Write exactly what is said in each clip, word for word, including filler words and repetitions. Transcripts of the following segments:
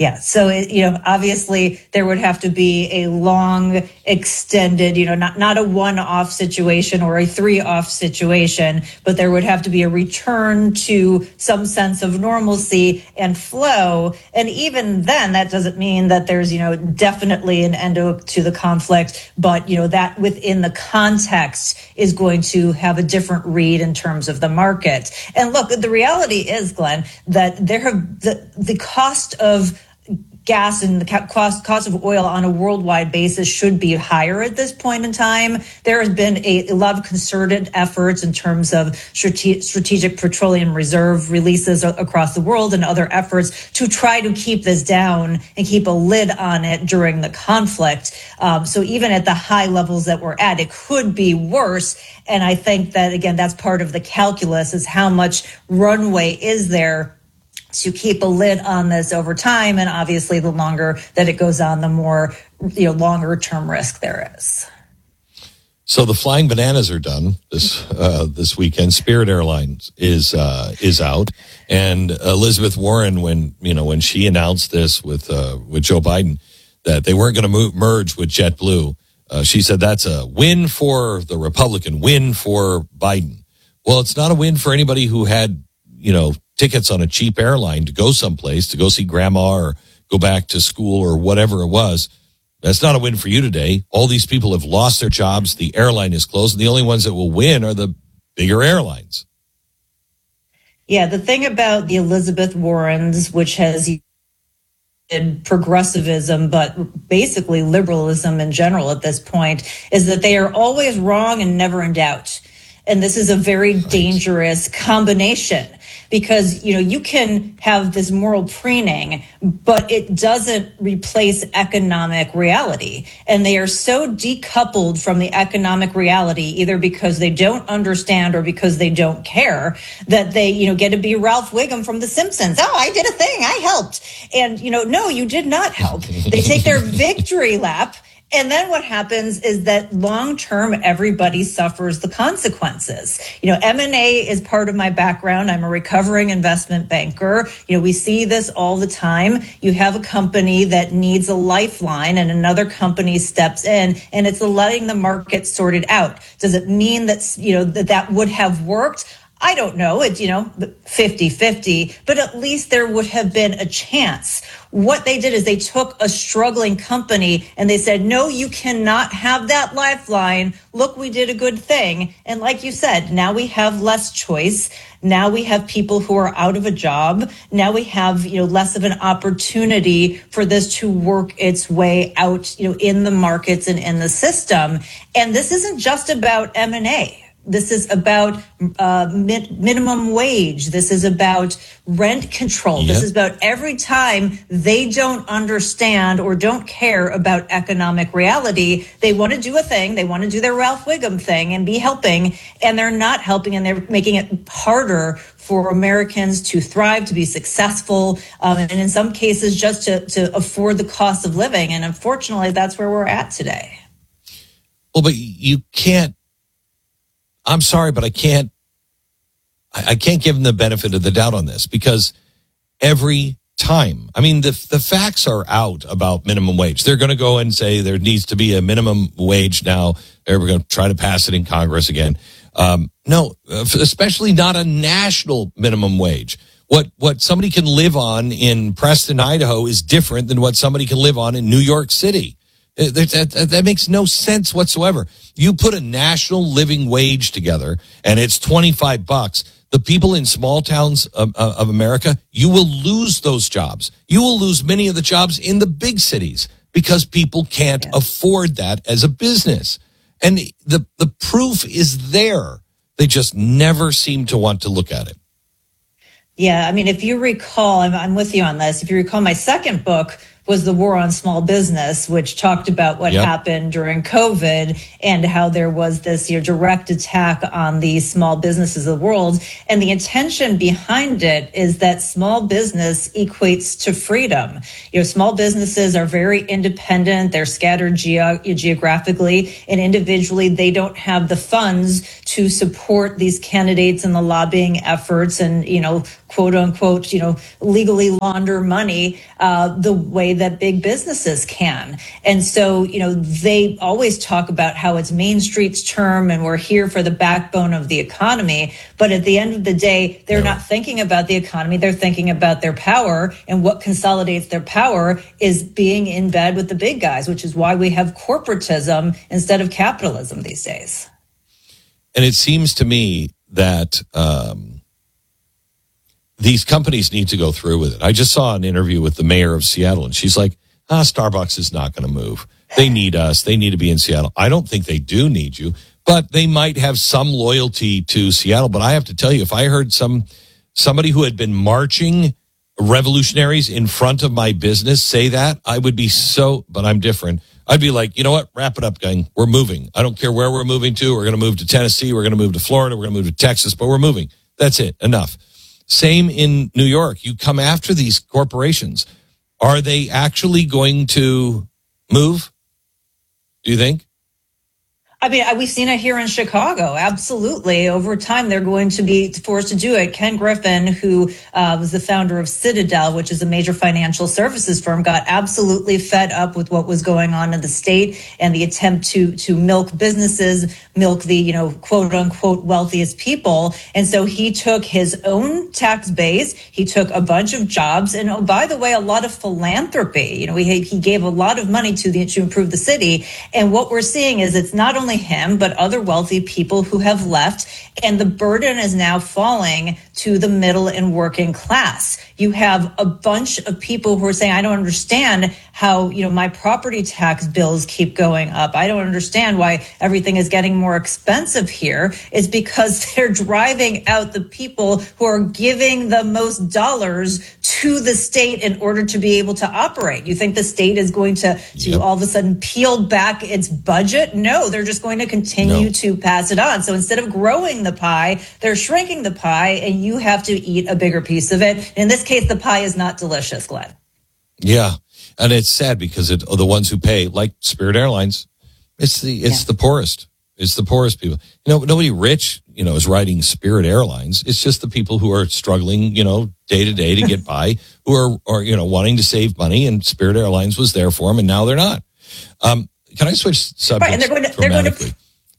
Yeah. So, it, you know, obviously there would have to be a long, extended, you know, not, not a one-off situation or a three-off situation, but there would have to be a return to some sense of normalcy and flow. And even then, that doesn't mean that there's, you know, definitely an end to, to the conflict, but, you know, that within the context is going to have a different read in terms of the market. And look, the reality is, Glenn, that there have the, the cost of gas and the cost cost of oil on a worldwide basis should be higher at this point in time. There has been a, a lot of concerted efforts in terms of strate- strategic petroleum reserve releases across the world and other efforts to try to keep this down and keep a lid on it during the conflict. Um, so even at the high levels that we're at, it could be worse. And I think that, again, that's part of the calculus, is how much runway is there to keep a lid on this over time. And obviously, the longer that it goes on, the more, you know, longer term risk there is. So the flying bananas are done this uh, this weekend. Spirit Airlines is uh, is out, and Elizabeth Warren, when you know when she announced this with uh, with Joe Biden, that they weren't going to merge with JetBlue, uh, she said that's a win for the Republican, win for Biden. Well, it's not a win for anybody who had, you know, tickets on a cheap airline to go someplace, to go see grandma or go back to school or whatever it was. That's not a win for you today. All these people have lost their jobs. The airline is closed. And the only ones that will win are the bigger airlines. Yeah, the thing about the Elizabeth Warrens, which has progressivism, but basically liberalism in general at this point, is that they are always wrong and never in doubt. And this is a very right. dangerous combination, because, you know, you can have this moral preening, but it doesn't replace economic reality. And they are so decoupled from the economic reality, either because they don't understand or because they don't care, that they, you know, get to be Ralph Wiggum from The Simpsons. Oh, I did a thing. I helped. And, you know, no, you did not help. They take their victory lap. And then what happens is that long-term, everybody suffers the consequences. You know, M and A is part of my background. I'm a recovering investment banker. You know, we see this all the time. You have a company that needs a lifeline and another company steps in, and it's letting the market sort it out. Does it mean that, you know, that that would have worked? I don't know. It's, you know, fifty-fifty, but at least there would have been a chance. What they did is they took a struggling company and they said, no, you cannot have that lifeline. Look, we did a good thing. And like you said, now we have less choice. Now we have people who are out of a job. Now we have, you know, less of an opportunity for this to work its way out, you know, in the markets and in the system. And this isn't just about M and A. This is about uh, mi- minimum wage. This is about rent control. Yep. This is about every time they don't understand or don't care about economic reality, they want to do a thing. They want to do their Ralph Wiggum thing and be helping, and they're not helping, and they're making it harder for Americans to thrive, to be successful, um, and in some cases just to, to afford the cost of living. And unfortunately, that's where we're at today. Well, but you can't. I'm sorry, but I can't, I can't give them the benefit of the doubt on this, because every time, I mean, the the facts are out about minimum wage. They're going to go and say there needs to be a minimum wage now. They're going to try to pass it in Congress again. Um, no, especially not a national minimum wage. What, what somebody can live on in Preston, Idaho is different than what somebody can live on in New York City. That, that, that makes no sense whatsoever. You put a national living wage together and it's twenty-five bucks. The people in small towns of, of America, you will lose those jobs. You will lose many of the jobs in the big cities because people can't yeah. afford that as a business. And the, the proof is there. They just never seem to want to look at it. Yeah, I mean, if you recall, I'm, I'm with you on this. If you recall, my second book was the war on small business, which talked about what yep. happened during COVID and how there was this you know, direct attack on the small businesses of the world. And the intention behind it is that small business equates to freedom. You know, small businesses are very independent. They're scattered ge- geographically and individually. They don't have the funds to support these candidates and the lobbying efforts and, you know, quote unquote, you know, legally launder money uh, the way that big businesses can. And so, you know, they always talk about how it's Main Street's term and we're here for the backbone of the economy. But at the end of the day, they're no. not thinking about the economy. They're thinking about their power. And what consolidates their power is being in bed with the big guys, which is why we have corporatism instead of capitalism these days. And it seems to me that um, these companies need to go through with it. I just saw an interview with the mayor of Seattle, and she's like, ah, Starbucks is not going to move. They need us. They need to be in Seattle. I don't think they do need you, but they might have some loyalty to Seattle. But I have to tell you, if I heard some somebody who had been marching revolutionaries in front of my business say that, I would be so, but I'm different. I'd be like, you know what? Wrap it up, gang. We're moving. I don't care where we're moving to. We're going to move to Tennessee. We're going to move to Florida. We're going to move to Texas, but we're moving. That's it. Enough. Same in New York. You come after these corporations. Are they actually going to move? Do you think? I mean, we've seen it here in Chicago. Absolutely. Over time, they're going to be forced to do it. Ken Griffin, who uh, was the founder of Citadel, which is a major financial services firm, got absolutely fed up with what was going on in the state and the attempt to to milk businesses, milk the, you know, quote unquote wealthiest people. And so he took his own tax base. He took a bunch of jobs. And oh, by the way, a lot of philanthropy. You know, he, he gave a lot of money to the to improve the city. And what we're seeing is it's not only him, but other wealthy people who have left. And the burden is now falling to the middle and working class. You have a bunch of people who are saying, I don't understand how, you know, my property tax bills keep going up. I don't understand why everything is getting more expensive here. It's because they're driving out the people who are giving the most dollars to the state in order to be able to operate. You think the state is going to, to yep. all of a sudden peel back its budget? No, they're just going to continue no. to pass it on. So instead of growing the pie, they're shrinking the pie, and you have to eat a bigger piece of it. In this case, the pie is not delicious, Glenn. Yeah. And it's sad because it, the ones who pay, like Spirit Airlines, it's the it's yeah. the poorest. It's the poorest people. You know, nobody rich, you know, is riding Spirit Airlines. It's just the people who are struggling, you know, day to day to get by, who are, are, you know, wanting to save money, and Spirit Airlines was there for them, and now they're not. Um, can I switch subjects? Right, and they're going to, they're going to,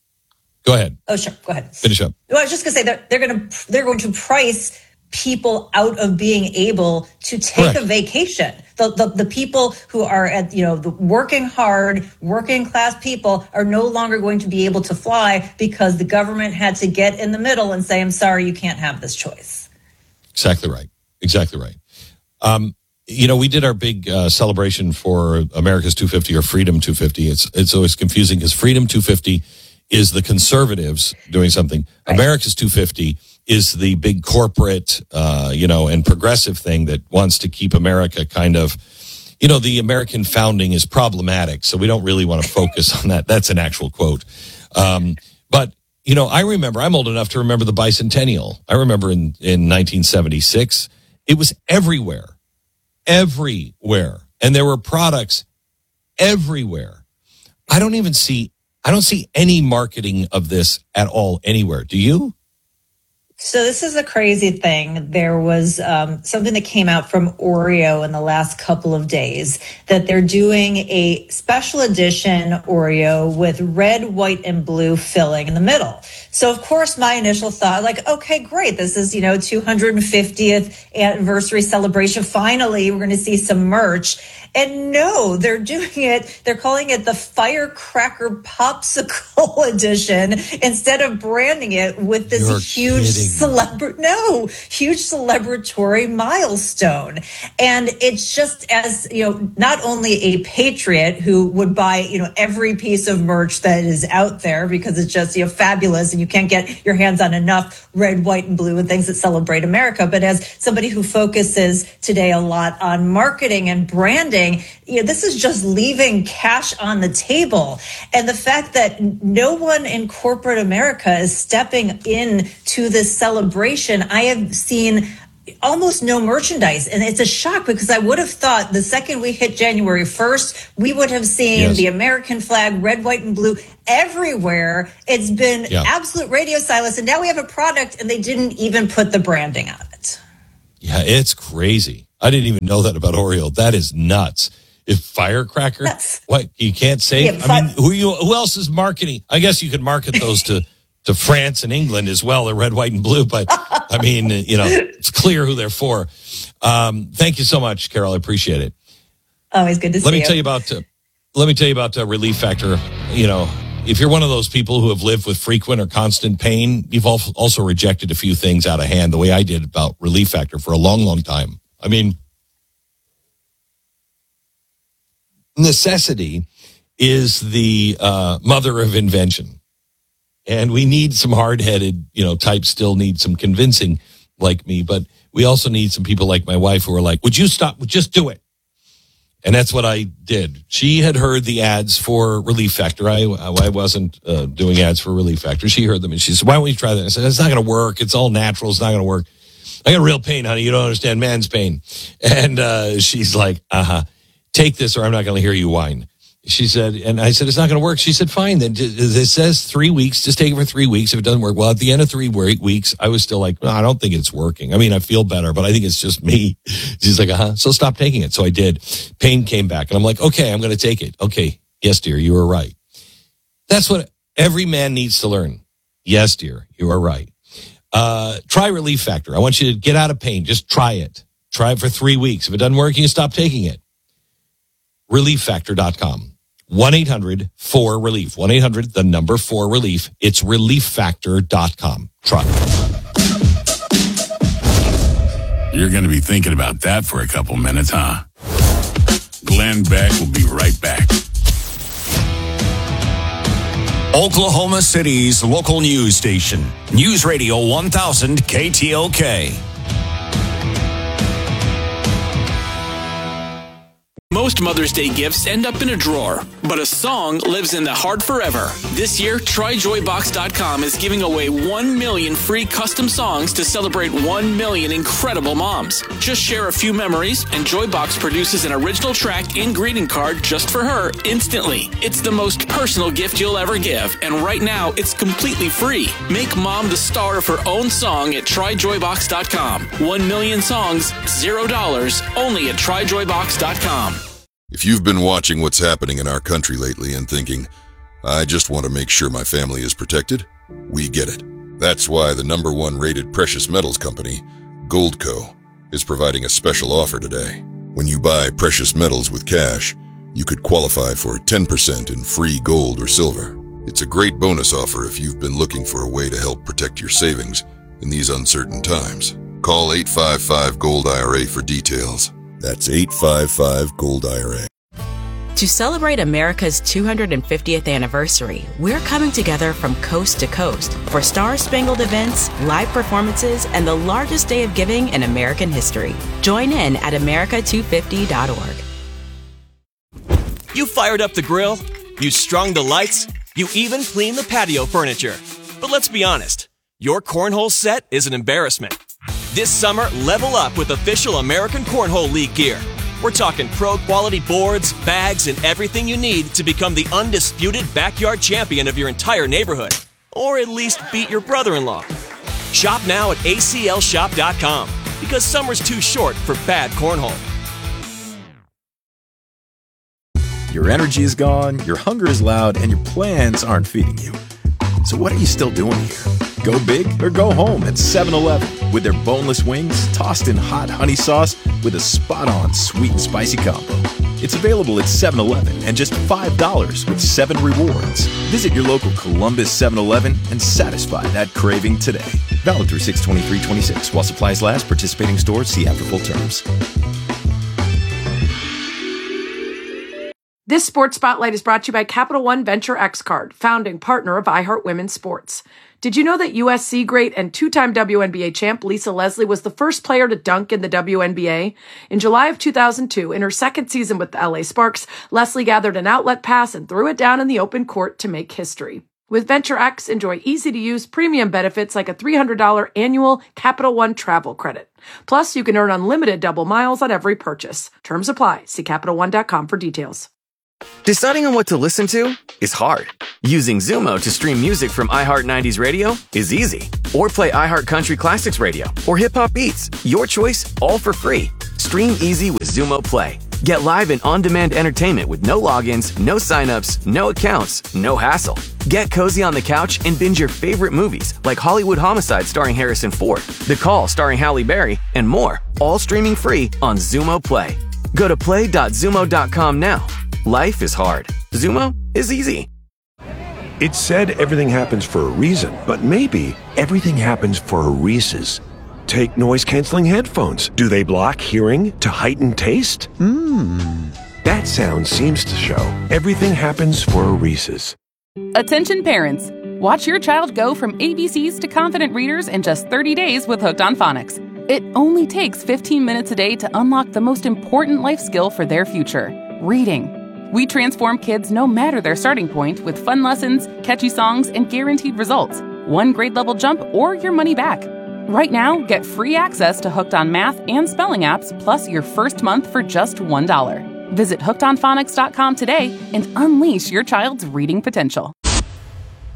go ahead. Oh, sure. Go ahead. Finish up. Well, I was just going to say that they're going to, they're going to price people out of being able to take Correct. a vacation. The, the the people who are at, you know, the working hard, working class people are no longer going to be able to fly because the government had to get in the middle and say, I'm sorry, you can't have this choice. Exactly right. Exactly right. Um, you know, we did our big uh, celebration for America's two fifty or Freedom two fifty. It's it's always confusing because Freedom two fifty is the conservatives doing something. Right. America's two fifty is the big corporate, uh, you know, and progressive thing that wants to keep America kind of, you know, the American founding is problematic. So we don't really want to focus on that. That's an actual quote. Um, but, you know, I remember, I'm old enough to remember the bicentennial. I remember in, in nineteen seventy-six, it was everywhere, everywhere. And there were products everywhere. I don't even see, I don't see any marketing of this at all anywhere. Do you? So this is a crazy thing. There was um, something that came out from Oreo in the last couple of days that they're doing a special edition Oreo with red, white, and blue filling in the middle. So, of course, my initial thought, like, okay, great. This is, you know, two hundred fiftieth anniversary celebration. Finally, we're going to see some merch. And no, they're doing it. They're calling it the Firecracker Popsicle Edition instead of branding it with this You're huge kidding. celebra- no, huge celebratory milestone. And it's just as, you know, not only a patriot who would buy, you know, every piece of merch that is out there because it's just, you know, fabulous and you can't get your hands on enough red, white, and blue and things that celebrate America. But as somebody who focuses today a lot on marketing and branding, you know, this is just leaving cash on the table. And the fact that no one in corporate America is stepping in to this celebration, I have seen almost no merchandise. And it's a shock because I would have thought the second we hit January first, we would have seen yes. the American flag, red, white, and blue everywhere. It's been yeah. absolute radio silence. And now we have a product and they didn't even put the branding on it. Yeah, it's crazy. I didn't even know that about Oreo. That is nuts. If firecracker, That's, what you can't say? Yeah, I mean, who you? Who else is marketing? I guess you could market those to, to France and England as well, the red, white, and blue. But I mean, you know, it's clear who they're for. Um, thank you so much, Carol. I appreciate it. Always good to see you. Let me you. tell you about. Uh, let me tell you about uh, Relief Factor. You know, if you're one of those people who have lived with frequent or constant pain, you've also rejected a few things out of hand, the way I did about Relief Factor for a long, long time. I mean. Necessity is the uh, mother of invention. And we need some hard-headed, you know, types still need some convincing like me, but we also need some people like my wife who are like, would you stop? Just do it. And that's what I did. She had heard the ads for Relief Factor. I, I wasn't uh, doing ads for Relief Factor. She heard them and she said, why don't we try that? I said, it's not going to work. It's all natural. It's not going to work. I got real pain, honey. You don't understand man's pain. And uh, she's like, uh-huh. Take this or I'm not going to hear you whine. She said, and I said, it's not going to work. She said, fine. Then it says three weeks. Just take it for three weeks. If it doesn't work, well, at the end of three weeks, I was still like, no, I don't think it's working. I mean, I feel better, but I think it's just me. She's like, uh-huh. So stop taking it. So I did. Pain came back and I'm like, okay, I'm going to take it. Okay. Yes, dear, you were right. That's what every man needs to learn. Yes, dear, you are right. Uh, try Relief Factor. I want you to get out of pain. Just try it. Try it for three weeks. If it doesn't work, you can stop taking it. relief factor dot com. one eight hundred four relief. one eight hundred, the number four relief. It's relief factor dot com. Try. You're going to be thinking about that for a couple minutes, huh? Glenn Beck will be right back. Oklahoma City's local news station. News Radio one thousand K T O K. Most Mother's Day gifts end up in a drawer, but a song lives in the heart forever. This year, try joy box dot com is giving away one million free custom songs to celebrate one million incredible moms. Just share a few memories, and Joybox produces an original track and greeting card just for her instantly. It's the most personal gift you'll ever give, and right now, it's completely free. Make mom the star of her own song at try joy box dot com. One million songs, zero dollars, only at try joy box dot com. If you've been watching what's happening in our country lately and thinking, I just want to make sure my family is protected, we get it. That's why the number one rated precious metals company, Goldco, is providing a special offer today. When you buy precious metals with cash, you could qualify for ten percent in free gold or silver. It's a great bonus offer if you've been looking for a way to help protect your savings in these uncertain times. Call eight five five gold I R A for details. That's eight five five gold I R A. To celebrate America's two hundred fiftieth anniversary, we're coming together from coast to coast for star-spangled events, live performances, and the largest day of giving in American history. Join in at america two fifty dot org. You fired up the grill, you strung the lights, you even cleaned the patio furniture. But let's be honest, your cornhole set is an embarrassment. This summer, level up with official American Cornhole League gear. We're talking pro-quality boards, bags, and everything you need to become the undisputed backyard champion of your entire neighborhood. Or at least beat your brother-in-law. Shop now at A C L shop dot com because summer's too short for bad cornhole. Your energy is gone, your hunger is loud, and your plans aren't feeding you. So what are you still doing here? Go big or go home at seven eleven with their boneless wings tossed in hot honey sauce with a spot-on sweet and spicy combo. It's available at seven eleven and just five dollars with seven rewards. Visit your local Columbus seven eleven and satisfy that craving today. Valid through six twenty-three twenty-six. While supplies last, participating stores see after full terms. This Sports Spotlight is brought to you by Capital One Venture X Card, founding partner of iHeart Women's Sports. Did you know that U S C great and two-time W N B A champ Lisa Leslie was the first player to dunk in the W N B A? In July of two thousand two, in her second season with the L A Sparks, Leslie gathered an outlet pass and threw it down in the open court to make history. With Venture X, enjoy easy-to-use premium benefits like a three hundred dollars annual Capital One travel credit. Plus, you can earn unlimited double miles on every purchase. Terms apply. See Capital One dot com for details. Deciding on what to listen to is hard. Using Zumo to stream music from iHeart nineties Radio is easy. Or play iHeart Country Classics Radio or Hip Hop Beats. Your choice, all for free. Stream easy with Zumo Play. Get live and on-demand entertainment with no logins, no signups, no accounts, no hassle. Get cozy on the couch and binge your favorite movies like Hollywood Homicide starring Harrison Ford, The Call starring Halle Berry, and more, all streaming free on Zumo Play. Go to play dot zumo dot com now. Life is hard. Zumo is easy. It's said everything happens for a reason, but maybe everything happens for a Reese's. Take noise-canceling headphones. Do they block hearing to heighten taste? Mmm. That sound seems to show everything happens for a Reese's. Attention parents. Watch your child go from A B Cs to confident readers in just thirty days with Hooked on Phonics. It only takes fifteen minutes a day to unlock the most important life skill for their future, reading. We transform kids no matter their starting point with fun lessons, catchy songs, and guaranteed results. One grade level jump or your money back. Right now, get free access to Hooked on Math and Spelling apps, plus your first month for just one dollar. Visit hooked on phonics dot com today and unleash your child's reading potential.